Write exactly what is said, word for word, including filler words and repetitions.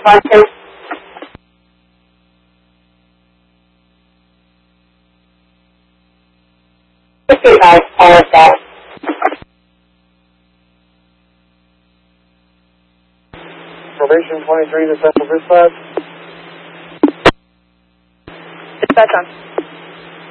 Constance. fifty-five, all of that. Probation twenty-three to Central Dispatch. Dispatch on.